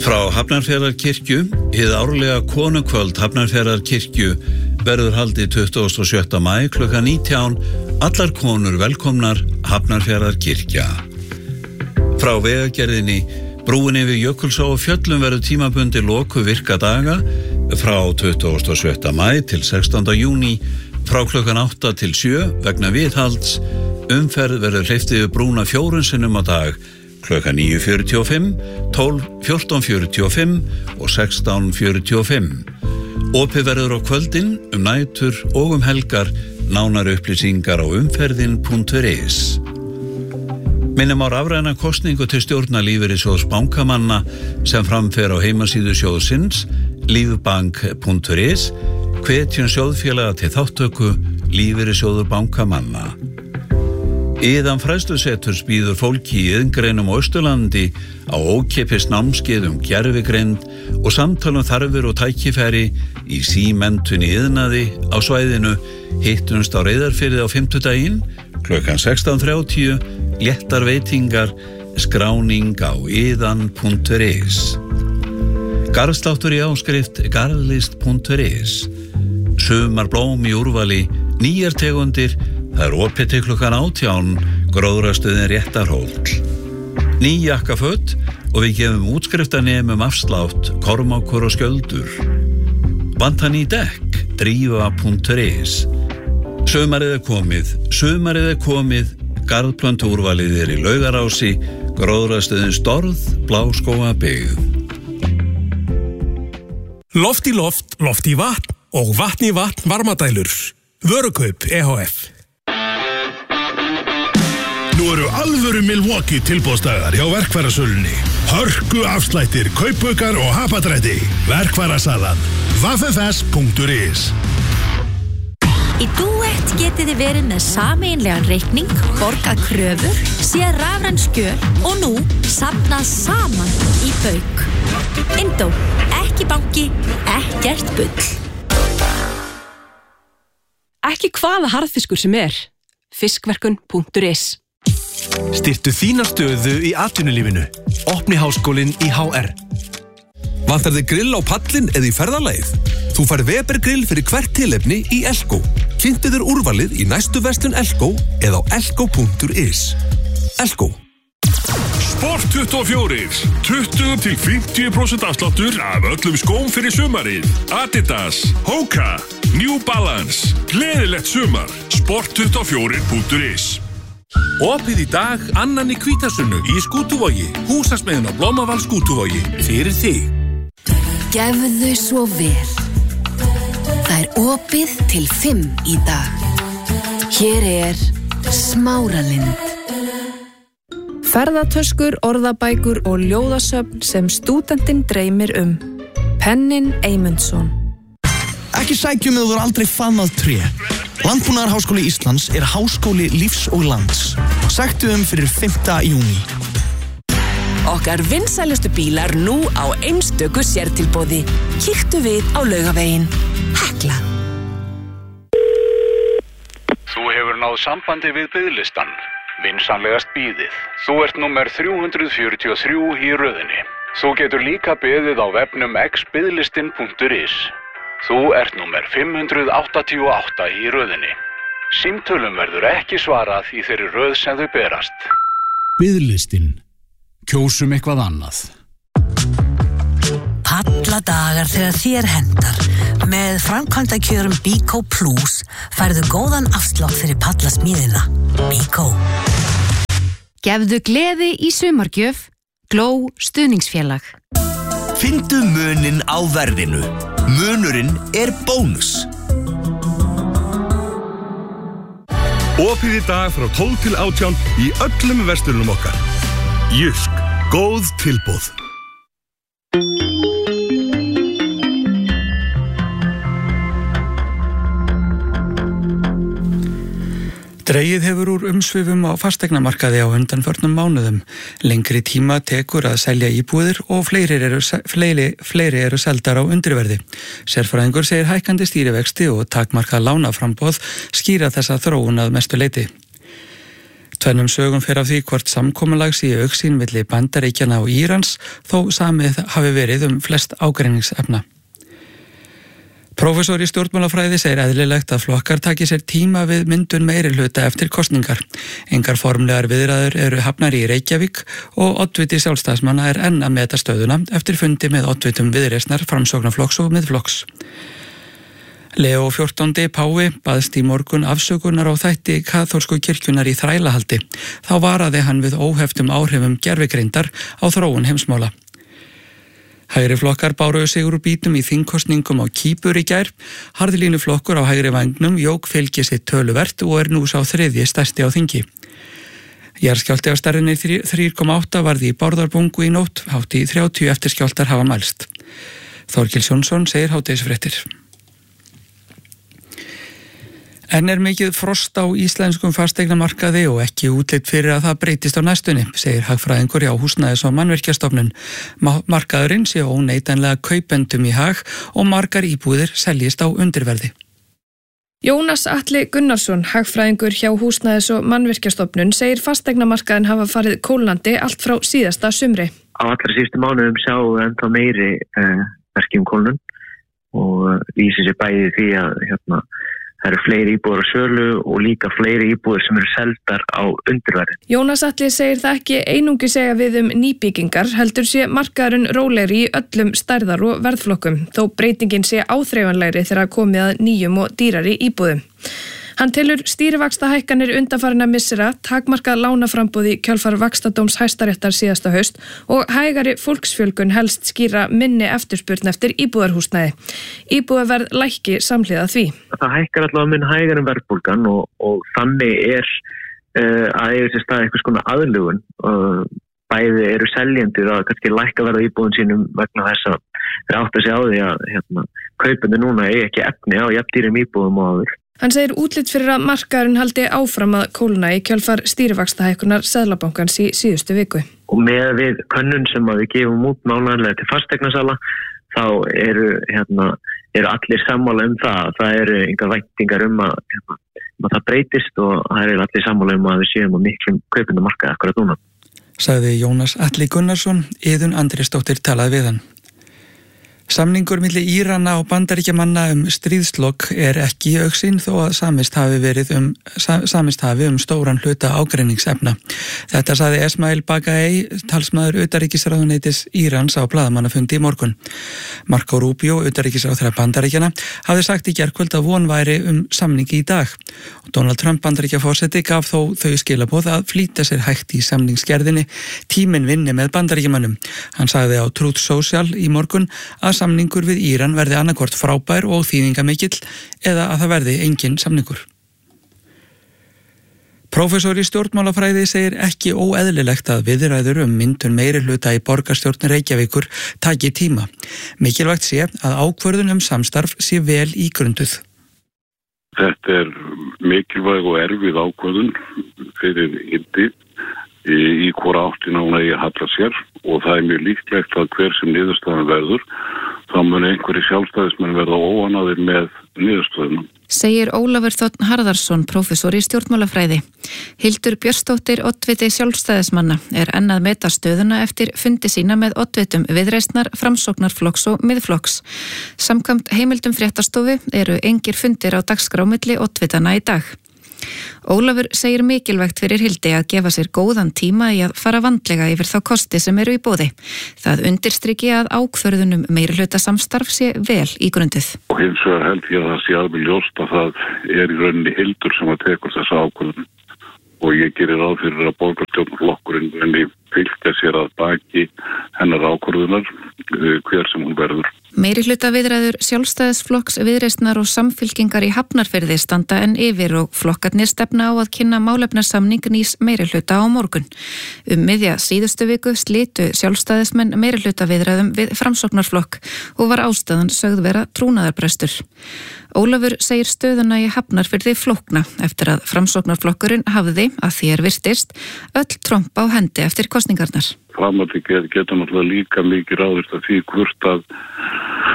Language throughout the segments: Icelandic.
Frá Hafnarfjarðarkirkju, hið árlega konukvöld Hafnarfjarðarkirkju verður haldið 27. maí klukkan 19, allar konur velkomnar Hafnarfjarðarkirkja. Frá Vegagerðinni, brúin yfir Jökulsá og fjöllum verður tímabundi loku virka daga frá 27. maí til 16. júní, frá klukkan 8 til 7 vegna viðhalds. Umferð verður hleypt yfir brúna 4 sinnum á dag, klukkan 9:45, 12, 14:45 og 16:45. Opið verður á kvöldin, nætur og helgar, nánari upplýsingar á umferðin.is. Minnum á rafræna kosningu til stjórnar lífeyrissjóðs bankamanna sem framfer á heimasíðu sjóðsins, lífbank.is, hvetjum sjóðfélaga til þáttöku, lífeyrissjóður bankamanna. Iðan fræðsluseturs býður fólki í iðngreinum á Austurlandi á ókeypis námskeið gervigreind og samtalum þarfir og tækifæri í símenntun í iðnaði á svæðinu. Hittumst á Reyðarfirði á fimmtudaginn, klukkan 16:30, léttar veitingar, skráning á iðan.is. Garðsláttur í áskrift garðlist.is. Sumar blóm í úrvali, nýjar tegundir. Það opið til klukkan 18, gróðrastöðin Réttarhóll. Ný jakkaföt og við gefum útskriftarnemum afslátt, Kormákur og Skjöldur. Vantar ný dekk, drífa.is. Sumarið er komið, garðplöntu úrvalið í Laugarási, gróðrastöðin Storð, Bláskógabyggð. Loft í loft, loft í vatn og vatn í vatn varmadælur. Vörukaup EHF. Nú eru alvöru Milwaukee tilboðsdagar hjá verkfærasölunni. Hörku afslættir, kaupaukar og hapadrætti. Verkfærasalan. www.ffs.is. Í Duett getið þið verið með sameiginlegan reikning, borgað kröfur, séð rafræn skjöl og nú safnað saman í bauk. Indó, ekki banki, ekkert bull. Ekki hvaða harðfiskur sem fiskverkun.is. Styrktu þína stöðu í atvinnulífinu. Opni háskólinn í HR. Vantar þig grill á pallin eða í ferðalagið? Þú fær Weber grill fyrir hvert tilefni í Elko. Kynntu þér úrvalið í næstu verslun Elko eða á elko.is. Elko. Sport 24, 20-50% afsláttur af öllum skóm fyrir sumarið. Adidas, Hoka, New Balance. Gleðilegt sumar. Sport24.is. Opið í dag, annan í Hvítasunnu í Skútuvogi. Húsasmiðjun á Blómavall Skútuvogi. Fyrir þig. Gefðu svo vel. Það opið til 5 í dag. Hér Smáralind. Ferðatöskur, orðabækur og ljóðasöfn sem stúdentinn dreymir Pennin Eymundsson. Ekki sækjum eða þú aldrei faðmað tré. Landbúnaðarháskóli Íslands háskóli lífs og lands. Sæktu fyrir 5. júní. Okkar vinsælustu bílar nú á einstöku sértilboði. Kíktu við á Laugaveginn. Hekla. Þú hefur náð sambandi við biðlistan. Vinsamlegast bíðið. Þú ert númer 343 í röðinni. Þú getur líka beðið á vefnum xbiðlistin.is. Þú ert númer 588 í röðinni. Símtölum verður ekki svarað í þeirri röð sem þau berast. Biðlistin. Kjósum eitthvað annað. Palladagar þegar þér hendar. Með framkvæmdakjörum Bíkó Plus færðu góðan afslátt fyrir pallasmíðina. Bíkó. Gefðu gleði í sumargjöf. Gló stuðningsfélag. Findu muninn á verðinu. Munurinn bónus. Opið í dag frá 12 til 18 í öllum verslunum okkar. Jysk, góð tilboð. Dregið hefur úr umsvifum á fasteignamarkaði á undanförnum mánuðum. Lengri tíma tekur að selja íbúðir og fleiri eru seldar á undirverði. Sérfræðingur segir hækkandi stýrivexti og takmarkað lánaframboð skýra þessa þróun að mestu leyti. Tvennum sögum fer af því hvort samkomulag sé í augsýn milli Bandaríkjanna og Írans, þó samið hafi verið flest ágreiningsefna. Prófessor í stjórnmálafræði segir eðlilegt að flokkar taki sér tíma við myndun meirihluta eftir kosningar. Engar formlegar viðræður eru hafnar í Reykjavík og oddviti sjálfstæðismanna enn að meta stöðuna eftir fundi með oddvitum Viðreisnar, Framsóknarflokks og Miðflokks. Leo 14. Páfi baðst í morgun afsökunar á þætti kaþólsku kirkjunnar í þrælahaldi. Þá varaði hann við óheftum áhrifum gervigreindar á þróun heimsmála. Hægri flokkar báru sigur úr bítum í þingkosningum á Kýpur í gær. Harðlínu flokkur á hægri vangnum jók fylgi sitt töluvert og nú sá þriðji stærsti á þingi. Jarðskjálfti á stærðinni 3,8 varði í Bárðarbungu í nótt, hátt í 30 eftirskjálftar hafa mælst. Þorkils Jónsson segir hádegisfréttir. En mikið frost á íslenskum fasteignamarkaði og ekki útlit fyrir að það breytist á næstunni, segir hagfræðingur hjá Húsnæðis- og Mannvirkjastofnun. Markaðurinn sé óneitanlega kaupendum í hag og margar íbúðir seljist á undirverði. Jónas Atli Gunnarsson, hagfræðingur hjá Húsnæðis- og Mannvirkjastofnun, segir fasteignamarkaðin hafa farið kólnandi allt frá síðasta sumri. Á allra síðustu mánuðum sjáum við ennþá meiri merki kólnun og lýsir sér bæði því að það eru fleiri íbúðir á sölu og líka fleiri íbúðir sem eru seldar á undirverði. Jónas Atli segir það ekki einungi segja við nýbyggingar, heldur sé markaðurinn rólegri í öllum stærðar og verðflokkum, þó breytingin sé áþreifanlegri þegar komið að nýjum og dýrari íbúðum. Hann telur stýrivaxtahækkanir undanfarinna missera, takmarkað lánaframboði kjölfar vaxtadóms Hæstaréttar síðasta haust og hægari fólksfjölgun helst skýra minni eftirspurn eftir íbúðarhúsnæði. Íbúðaverð lækki samhliða því. Það hækkar allavega minn hægar en verðbólgan og þannig að eiga sér stað einhvers konar aðlugun. Bæði eru seljendur að kannski lækka verða íbúðum sínum vegna þess að þeir átta sig á því að kaupendur núna eigi ekki efni á jafndýrum íbúðum og áður. Hann segir útlit fyrir að markaðurinn haldi áfram að kólna í kjölfar stýrivaxtahækkunar Seðlabankans í síðustu viku. Og með við könnun sem við gefum út mánaðarlega til fasteignasala, þá eru allir sammála það. Það eru engar væntingar að það breytist og það eru allir sammála að við séum á miklum kaupendamarkaði akkurat núna. Sagði Jónas Atli Gunnarsson, Iðunn Andrésdóttir talaði við hann. Samningur milli Írana og Bandaríkjamanna stríðslok ekki í augsýn þó að samist hafi stóran hluta ágreiningsefna. Þetta sagði Esmail Baghaei, talsmaður utanríkisráðuneytis Írans á blaðamannafundi í morgun. Marco Rubio, utanríkisráðherra Bandaríkjanna, hafði sagt í gærkvöld að von væri samningi í dag. Og Donald Trump Bandaríkjaforseti gaf þó þau skilaboð að flýta sér hægt í samningsgerðinni, tíminn vinni með Bandaríkjamannum. Hann sagði á Truth Social í morgun að samningur við Íran verði annarkvort frábær og þýðingamikill eða að það verði engin samningur. Prófessor í stjórnmálafræði segir ekki óeðlilegt að viðræður myndun meirihluta í borgarstjórn Reykjavíkur taki tíma. Mikilvægt sé að ákvörðun samstarf sé vel ígrunduð. Þetta mikilvæg og erfið ákvörðun fyrir indi í hvora áttina hún eigi að halla sér og það mjög líklegt að hver sem niðurstaðan verður, þá mun einhverjir sjálfstæðismenn verða óánægðir með niðurstöðunum. Segir Ólafur Þ. Harðarsson, prófessor í stjórnmálafræði. Hildur Björnsdóttir, oddviti sjálfstæðismanna, enn að meta stöðuna eftir fundi sína með oddvitum Viðreisnar, Framsóknarflokks og Miðflokks. Samkvæmt heimildum fréttastofu eru engir fundir á dagskrá milli oddvitana í dag. Ólafur segir mikilvægt fyrir Hildi að gefa sér góðan tíma í að fara vandlega yfir þá kosti sem eru í boði. Það undirstriki að ákvörðunum meirihluta samstarf sé vel ígrunduð. Og hins vegar held ég að það sé alveg ljóst að það í rauninni Hildur sem að tekur þessa ákvörðun. Og ég gerir ráð fyrir að borgarstjórnarflokkurinn rauninni fylgja sér að baki hennar ákvörðunar hver sem hún verður. Meirihluta viðræður Sjálfstæðisflokks, Viðreisnar og Samfylkingar í Hafnarfirði standa enn yfir og flokkarnir stefna á að kynna málefnasamning nýs meirihluta á morgun. Miðja síðustu viku slitu Sjálfstæðismenn meirihluta viðræðum við Framsóknarflokk og var ástæðan sögð vera trúnaðarbrestur. Ólafur segir stöðuna í Hafnarfirði flókna eftir að Framsóknarflokkurinn hafði, að því virtist, öll tromp á hendi eftir kosningarnar. Framhaldi getur náttúrulega líka mikið ráðist að því hvort að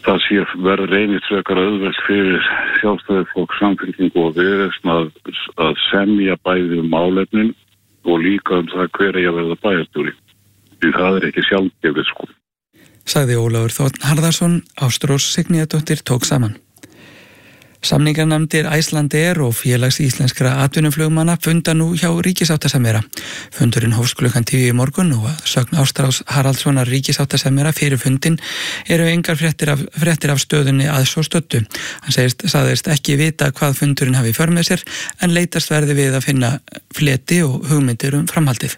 það sé verður reynist frekar auðvelt fyrir Sjálfstæðisflokk, Samfylkingu og Viðreisn að semja bæði málefnin og líka það hver eigi að verða bæjarstjóri. Því það ekki sjálfgefið sko. Sagði Ólafur Þórn Harðarsson, Ástrós Signíðardóttir tók saman. Samningarnefndir Icelandair og félags íslenskra atvinnuflugmanna funda nú hjá ríkisáttasemjara. Fundurinn hófst klukkan 10 í morgun og að sögn Ástrás Haraldssonar ríkisáttasemjara fyrir fundin eru engar fréttir af stöðunni að svo stöddu. Hann sagðist ekki vita hvað fundurinn hafi í för með sér en leitast verði við að finna fleti og hugmyndir framhaldið.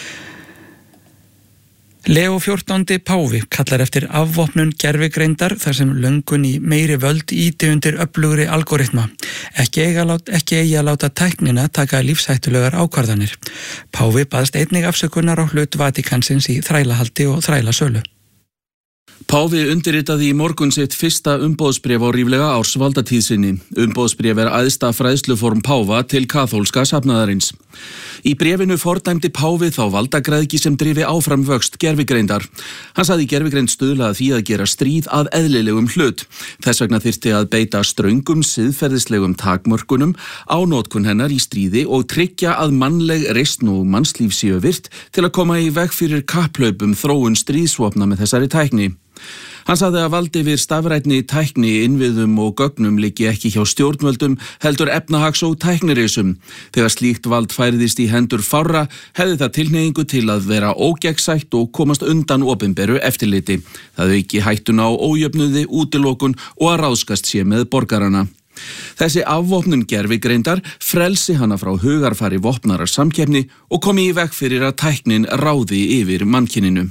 Leo 14. páfi kallar eftir afvopnun gervigreindar þar sem löngun í meiri völd ýti undir öflugri algoritma. Ekki eigi að láta tæknina taka lífshættulegar ákvarðanir. Páfi baðst einnig afsökunar á hlut Vatíkansins í þrælahaldi og þrælasölu. Páfi undirritaði í morgun sitt fyrsta umboðsbréf á ríflega árs valdatíð sinni. Umboðsbréf æðsta fræðsluform páfa til kaþólska safnaðarins. Í bréfinu fordæmdi páfi þá valdagræðgi sem drifi áfram vöxt gervigreindar. Hann sagði gervigreind stuðla að því að gera stríð að eðlilegum hlut. Þess vegna þyrfti að beita ströngum siðferðislegum takmörkunum á notkun hennar í stríði og tryggja að mannleg reisn og mannslíf séu virt til að koma í veg fyrir kapplaupum þróun stríðsvopna með þessari tækni. Hann sagði að valdi við stafrænni tækni, innviðum og gögnum liggi ekki hjá stjórnvöldum, heldur efnahags- og tæknirisum. Þegar slíkt vald færðist í hendur fárra, hefði það tilhneigingu til að vera ógegnsætt og komast undan opinberu eftirliti. Það auki hættuna á ójöfnuði, útilokun og að ráðskast sé með borgarana. Þessi afvopnun gervigreindar frelsi hana frá hugarfari vopnarar samkeppni og komi í veg fyrir að tæknin ráði yfir mannkyninu.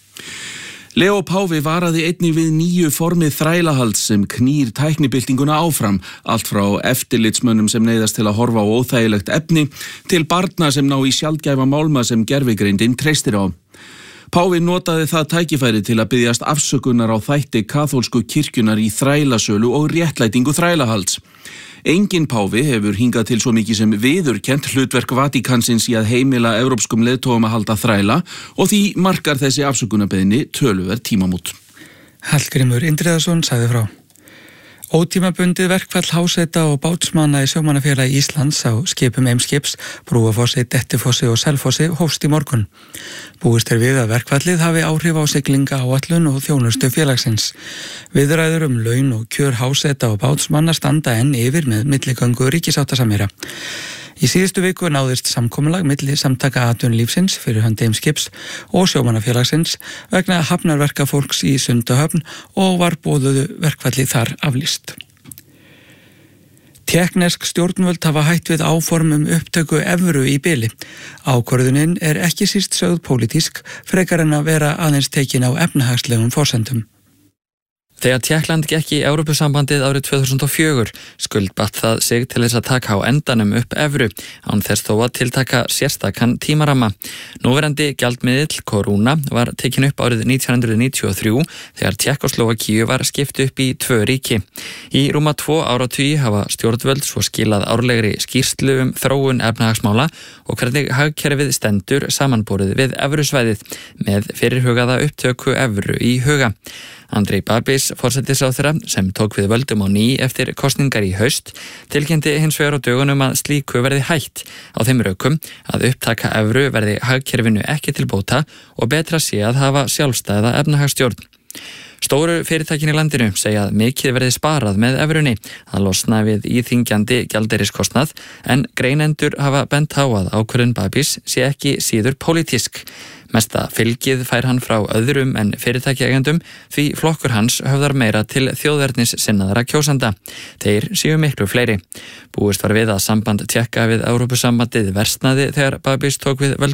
Leo páfi varaði einnig við nýju formið þrælahalds sem knýr tæknibyltinguna áfram, allt frá eftirlitsmönnum sem neyðast til að horfa á óþægilegt efni til barna sem ná í sjaldgæfa málma sem gervigreindin treystir á. Páfi notaði það tækifæri til að biðjast afsökunar á þætti kaþólsku kirkjunar í þrælasölu og réttlætingu þrælahalds. Enginn páfi hefur hingað til svo mikið sem viðurkennt hlutverk Vatíkansins í að heimila evrópskum leiðtogum að halda þræla og því markar þessi afsökunarbeiðni töluverð tímamót. Hallgrímur Indriðason sagði frá. Ótímabundið verkfall háseta og bátsmanna í Sjómannafélagi Íslands á skipum Eimskips, Brúafossi, Dettifossi og Selfossi hófst í morgun. Búist við að verkfallið hafi áhrif á siglinga áætlun og þjónustu félagsins. Viðræður laun og kjör háseta og bátsmanna standa enn yfir með milligöngu ríkisáttasemjara. Í síðustu viku náðist samkomulag milli samtaka atvinnulífsins fyrir hönd Eimskips og Sjómannafélagsins vegna hafnarverka fólks í Sundahöfn og var boðuðu verkfalli þar aflýst. Tékknesk stjórnvöld hafa hætt við áform upptöku evru í bili. Ákvörðunin ekki síst sögð pólitísk, frekar en að vera aðeins tekin á efnahagslegum forsendum. Þegar Tékkland gekk í Evrópusambandið árið 2004 skuldbatt það sig til þess að taka á endanum upp evru, án þess þó að tiltaka sérstakan tímaramma. Núverandi gjaldmiðill korúna var tekin upp árið 1993 þegar Tékkóslóvakíu var skipt upp í 2 ríki. Í rúma 2 áratugi hafa stjórnvöld svo skilað árlegri skýrslu þróun efnahagsmála og hvernig hagkerfið stendur samanborið við evrusvæðið með fyrirhugaða upptöku evru í huga. Andrej Babis, forsætisráðherra, sem tók við völdum á ný eftir kosningar í haust, tilkynnti hins vegar á dögunum að slíku verði hætt á þeim rökum að upptaka evru verði hagkerfinu ekki til bóta og betra sé að hafa sjálfstæða efnahagsstjórn. Stóru fyrirtækin í landinu segja að mikið verði sparað með evrunni að losna við íþyngjandi gjaldeyriskostnað en greinendur hafa bent á að ákvörðun Babis sé ekki síður pólitísk. Mesta fylgið fær hann frá öðrum en fyrirtækjaeigendum því flokkur hans höfðar meira til þjóðernis sinnaðra kjósanda. Þeir séu miklu fleiri. Búist var við að samband Tékka við Evrópusambandið versnaði þegar Babis tók við völdum